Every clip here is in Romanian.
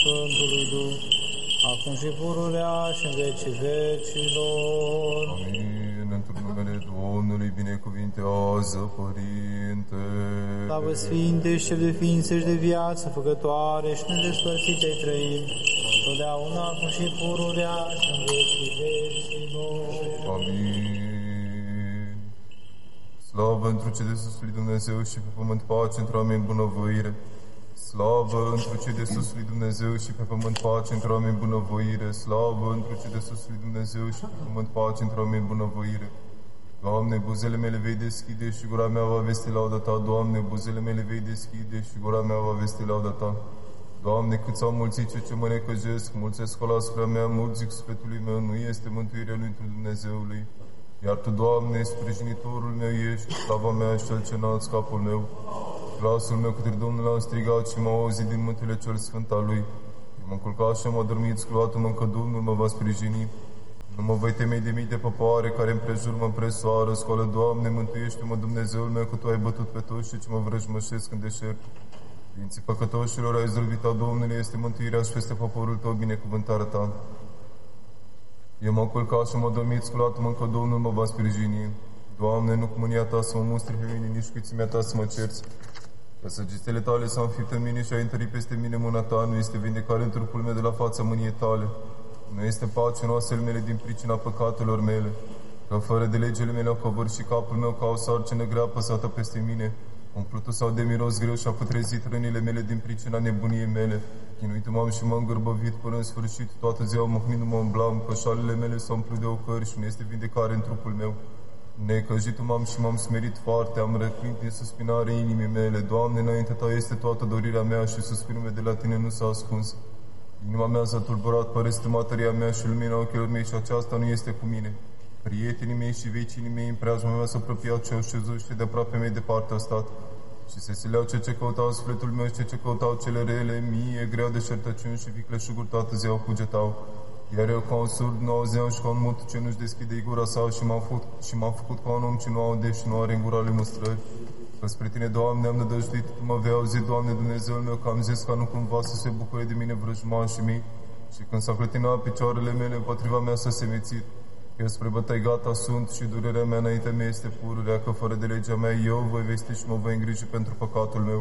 Sfântului Duh, acum și pururea și în vecii vecilor. Amin. Într-un numele Domnului binecuvintează, Părinte. Slavă Sfinte și Cel de ființe și de viață făcătoare și nedespărțite trăim, totdeauna acum și pururea și în vecii vecilor. Amin. Slavă întru ce de sus lui Dumnezeu și pe pământ pace într oameni bunăvoire. Slavă întru ce de sus lui Dumnezeu și pe pământ pace într oameni bunăvoire. Slavă întru ce de sus lui Dumnezeu și pe pământ pace într oameni bunăvoire. Doamne, buzele mele vei deschide și gura mea va vesti lauda Ta. Doamne, buzele mele vei deschide și gura mea va vesti lauda Ta. Doamne, cât s-au mulțit ce mă necăjesc, mulțesc colascura mea, mult zic sufletului meu, nu este mântuirea lui Dumnezeului. Iar Tu, Doamne, sprijinitorul meu ești, slava mea și cel ce înalți capul meu. Glasul meu către Domnul am strigat și m-a auzit din mântele cel sfânt al Lui. M-am culcat și am adormit, sculat-mă că Domnul mă va sprijini. Nu mă voi teme de mii de popoare care împrejur mă împresoară. Scoală, Doamne, mântuiește-mă, Dumnezeul meu, că Tu ai bătut pe toți și ce mă vrăjmășesc în deșert. Ființii păcătoșilor ai zdrobit a Domnului, este mântuirea și peste poporul Tău binecuvântarea Ta. Eu m-am culcat și m-am dormit, sculat-mă că Domnul mă va sprijini. Doamne, nu cu mânia Ta să mă mustri pe mine, nici cu țimea Ta să mă cerți. Că săgețele Tale s-au înfipt în mine și ai întărit peste mine mâna Ta, nu este vindecare în trupul meu de la fața mâniei Tale. Nu este pace în oasele mele din pricina păcatelor mele. Că fără de legile mele au covârșit capul meu ca o sarcină grea apăsată peste mine. Umplutul sau de miros greu și-a putrezit rănile mele din pricina nebuniei mele. Chinuit m-am și m-am gârbăvit până în sfârșit, toată ziua măhnindu-mă în blam, că șalele mele s-au umplut de ocări și nu este vindecare în trupul meu. Necăjit m-am și m-am smerit foarte, am răcnit din suspinare inimii mele. Doamne, înaintea Ta este toată dorirea mea și suspinul meu de la Tine nu s-a ascuns. Inima mea s-a tulburat, pare strămatăria mea și lumina ochilor mei și aceasta nu este cu mine. Prietenii mei și vecinii mei în preajma mea s-au apropiat și au șezut și de aproape mei departe au stat. Și se sileau ce căutau sufletul meu și ce căutau cele rele, mie, greu de șertăciuni și vicleșuguri toată ziua cugetau. Iar eu ca un surd nu auzeam și ca un mut ce nu-și deschide gura sa și m-am făcut ca un om ce nu aude și nu are în gura lui mustrări. Că spre Tine, Doamne, am nădăjduit, Tu mă vei auzi, Doamne, Dumnezeul meu, că am zis ca nu cumva să se bucure de mine vrăjmașii mei. Și când s-a clătinat picioarele mele împotriva mea s-a semețit. Eu spre bătăi gata sunt și durerea mea înaintea mea este pururea, că fără de legea mea eu voi vesti și mă voi îngriji pentru păcatul meu.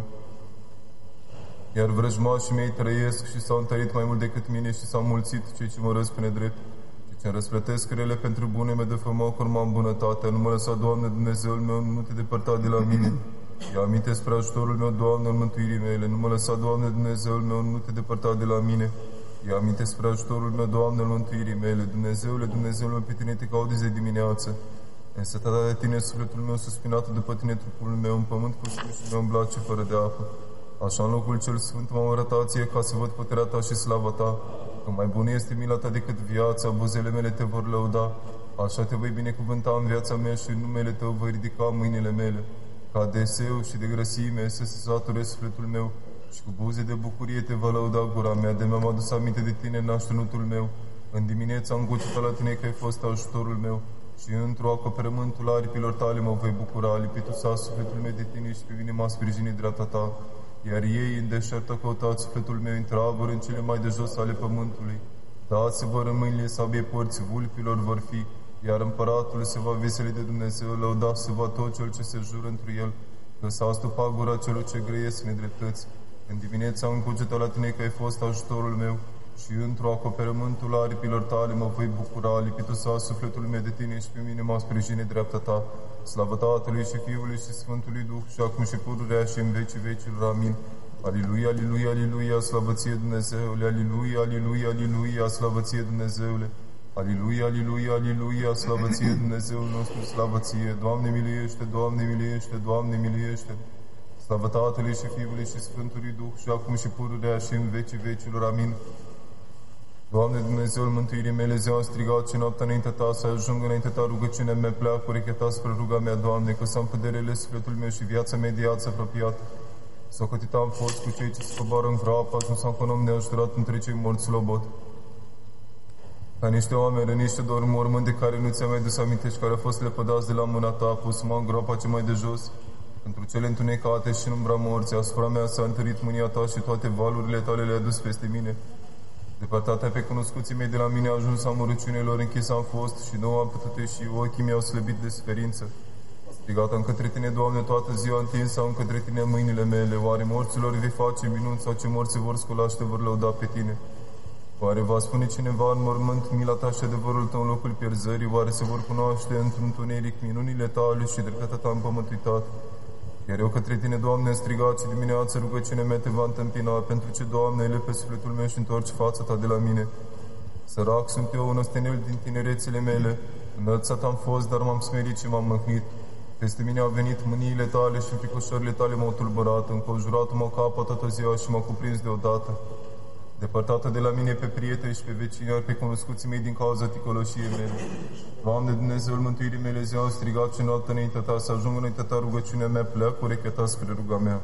Iar vrăjmașii mei trăiesc și s-au întărit mai mult decât mine și s-au mulțit cei ce mă răz pe nedrept. Și ce-mi răsplătesc rele pentru bune mă dă fămocuri, m-am bunătatea. Nu mă lăsa, Doamne, Dumnezeul meu, nu Te depărta de la mine. Ia aminte spre ajutorul meu, Doamne, în mântuirii mele. Nu mă lăsa, Doamne, Dumnezeul meu, nu Te depărta de la mine. Ia aminte spre ajutorul meu, Doamne, în mântuirii mele. Dumnezeule, Dumnezeul meu, pe Tine Te caut de dimineață. Însătata de Tine, sufletul meu suspinat după Tine, trupul meu, în pământ pustiu și meu îmblace fără de apă. Așa în locul cel sfânt m-am arătat Ție ca să văd puterea Ta și slava Ta. Că mai bună este mila Ta decât viața, buzele mele Te vor lăuda. Așa Te voi binecuvânta în viața mea și în numele Tău voi ridica mâinile mele. Ca de seu și de grăsime să se sature sufletul meu și cu buze de bucurie Te va lăuda gura mea. De mi-am adus aminte de Tine în așternutul meu. În dimineața am gucitat la Tine că ai fost ajutorul meu. Și într-o acoperământul aripilor Tale mă voi bucura. Lipitul s-a sufletul meu de Tine și pe mine m-a sprijinit dreapta Ta. Iar ei în deșert au căutat sufletul meu în traburi în cele mai de jos ale pământului. Dați-vă în mâinile sabie porți vulpilor vor fi, iar împăratul se va veseli de Dumnezeu, lăudat se va tot cel ce se jură întru el, că s-a astupat gura celor ce grăiesc nedreptăți. În dimineața am cugetat la Tine că ai fost ajutorul meu și într-o acoperământul aripilor Tale mă voi bucura. Lipitul s-a sufletul meu de Tine și pe mine m-a sprijinit dreapta Ta. Slavă Tatălui și Fiului și Sfântului Duh și acum și pururea și în vecii vecilor. Amin. Aliluia, aliluia, aliluia, slavă Ție, Dumnezeule, aliluia, aliluia, aliluia, slavă Ție, Dumnezeule. Aliluia, aliluia, aliluia, slavă Ție, Dumnezeul nostru, slavă Ție. Doamne miluiește, Doamne miluiește, Doamne miluiește. Slavă Tatălui și Fiului și Sfântului Duh și acum și pururea și în vecii vecilor. Amin. Doamne, Dumnezeul mântuirii mele, zi am strigat și noaptea înaintea Ta, să ajung înaintea Ta rugăciunea mea, pleacă urechea Ta spre ruga mea, Doamne, că să-mi puderele sufletul meu și viața mea de iață apropiată. Socotit am fost cu cei ce se coboară în groapă, ajuns am ca un om neajutorat între cei morți lobot. Ca niște oameni răniți ce dorm mormânt de care nu ți-am mai dus aminte și care au fost lepădați de la mâna Ta, pus-mă în groapa ce mai de jos, Pentru cele întunecate și în umbra morții, asupra mea s-a întărit mânia ta și toate valurile tale le-a dus peste mine. Depărtatea pe cunoscuții mei de la mine a ajuns amărăciunilor, închis am fost și nu am putut ieși, ochii mi-au slăbit de suferință. Strigat am către tine, Doamne, toată ziua întins am către tine mâinile mele. Oare morților vei face minuni sau ce morți vor scula și te vor lăuda pe tine? Oare va spune cineva în mormânt mila ta și adevărul tău în locul pierzării? Oare se vor cunoaște într-un întuneric minunile tale și dreptatea ta împământuitat? Iar eu către tine, Doamne, strigat și dimineață rugăciunea mea te va întâmpina, pentru ce, Doamne, ele pe sufletul meu și întorci fața ta de la mine. Sărac sunt eu, un ostenel din tinerețile mele, înălțat am fost, dar m-am smerit și m-am măhnit. Peste mine au venit mâniile tale și înfricoșările tale m-au tulburat, înconjurat-mă capă toată ziua și m-au cuprins deodată. Depărtată de la mine pe prieteni și pe vecini, iar pe cunoscuții mei din cauza ticăloșiei mele. Doamne, Dumnezeul mântuirii mele, zi am strigat și noapte înaintea ta, să ajung înaintea ta rugăciunea mea, pleacă urechea ta spre ruga mea.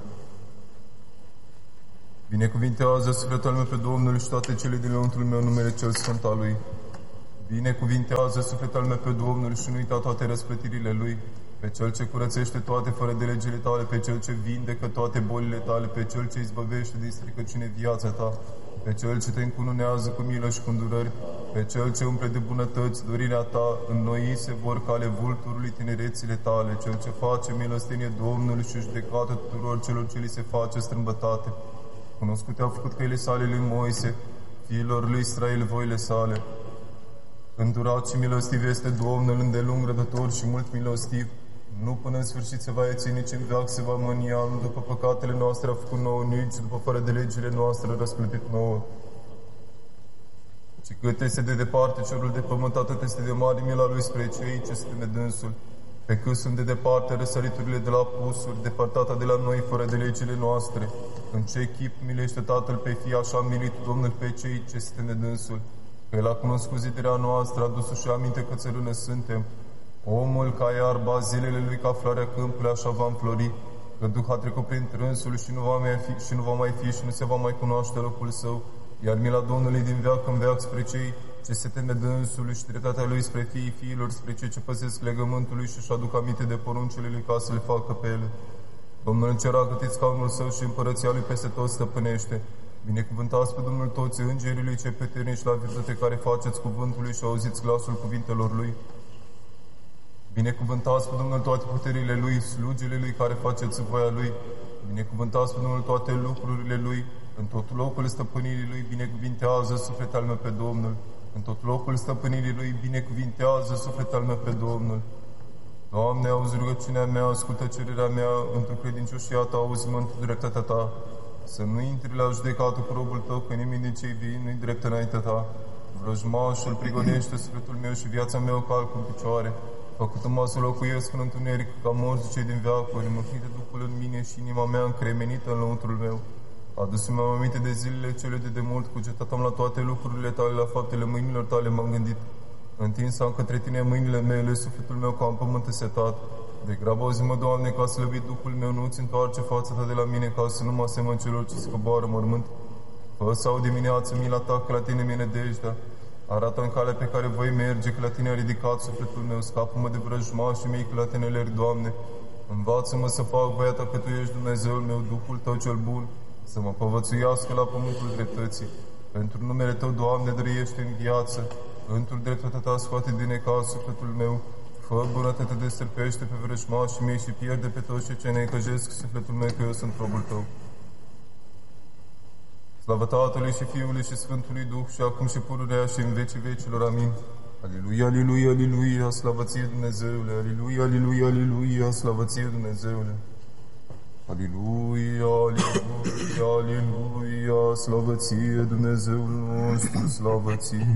Binecuvintează sufletul meu pe Domnul și toate cele din lăuntrul meu numele cel sfânt al Lui. Binecuvintează sufletul meu pe Domnul și nu uita toate răsplătirile Lui, pe Cel ce curățește toate fără de legile tale, pe Cel ce vindecă toate bolile tale, pe Cel ce izbăvește din stricăciune viața ta, pe Cel ce te încununează cu milă și cu îndurări, pe Cel ce umple de bunătăți dorirea ta, înnoi se vor cale vulturului tinerețile tale, Cel ce face milostenie Domnului și judecată tuturor celor ce li se face strâmbătate. Cunoscute au făcut căile sale lui Moise, fiilor lui Israel voile sale. Îndurat și milostiv este Domnul, îndelung răbdător și mult milostiv. Nu până în sfârșit se va ieți, nici în veac se va mânia, nu după păcatele noastre a făcut nouă, nici după fără de legile noastre a răsplătit nouă. Și cât este de departe cerul de pământ, atât este de mare mila lui spre cei ce se teme dânsul. Pe cât sunt de departe răsăriturile de la pusuri, depărtată de la noi fără de legile noastre. În ce chip milește Tatăl pe Fii, așa a milit Domnul pe cei ce se teme dânsul. Că El a cunoscut ziderea noastră, a dus-și aminte că țărână suntem. Omul ca iarba, zilele lui ca floarea câmpului, așa va înflori. Că Duh a trecut prin trânsul și nu va mai fi și nu se va mai cunoaște locul său. Iar mila Domnului din veac în veac spre cei ce se teme dânsului și dreptatea Lui spre fiii fiilor, spre cei ce păzesc legământul Lui și își aduc aminte de poruncile Lui ca să le facă pe ele. Domnul în cer a gătit scaunul Său și împărăția Lui peste tot stăpânește. Binecuvântați pe Domnul toți îngerii Lui cei puternici la virtute care faceți cuvântul Lui și auziți glasul cuvintelor Lui. Binecuvântați pe Domnul toate puterile Lui, slugile Lui care faceți voia Lui. Binecuvântați pe Domnul toate lucrurile Lui, în tot locul stăpânirii Lui, binecuvintează sufletul meu pe Domnul. În tot locul stăpânirii Lui, binecuvintează sufletul meu pe Domnul. Doamne, auzi rugăciunea mea, ascultă cererea mea, într-o credincioșia Ta, auzi-mă într-o dreptatea Ta. Să nu intri la judecată cu robul Tău, că nimeni din cei vii nu-i drept înaintea Ta. Vrăjmașul prigonește sufletul meu și viața mea o calc în picioare. Făcut-mă să locuiesc în întuneric, ca morți cei din veacuri, mântuite Duhul în mine și inima mea încremenită în lăuntrul meu. Adu-mi aminte de zilele cele de demult, cugetat am la toate lucrurile Tale, la faptele mâinilor Tale m-am gândit. Întins am către Tine mâinile mele, sufletul meu ca în pământ setat. De grabă auzi-mă, Doamne, ca slăvit Duhul meu, nu-ți întoarce fața Ta de la mine, ca să nu mă asemăn celor ce scoboară mormânt. Fă sau dimineață mila Ta, că la Tine mi-e nădejdea. Arată în calea pe care voi merge, că la Tine a ridicat sufletul meu, scapă-mă de vrăjmașii mei, că la Tine lerg, Doamne. Învață-mă să fac voia Ta, că Tu ești Dumnezeul meu, Duhul Tău cel bun, să mă povățuiască la pământul dreptății. Pentru numele Tău, Doamne, dăruiește în viață, într-o dreptatea Ta scoate din necaz sufletul meu, fă bunătate de stârpește pe vrăjmașii mei și pierde pe toți ce necăjesc sufletul meu, că eu sunt robul Tău. Slavă Tatălui și Fiului și Sfântului Duh și acum și pururea și în vecii vecilor. Amin. Aleluia, aleluia, aleluia, slavă Ție, Dumnezeule, aleluia, aleluia, aleluia, slavă Ție, Dumnezeule. Aleluia, aleluia, aleluia, slavă Ție, Dumnezeul nostru, slavă Ție.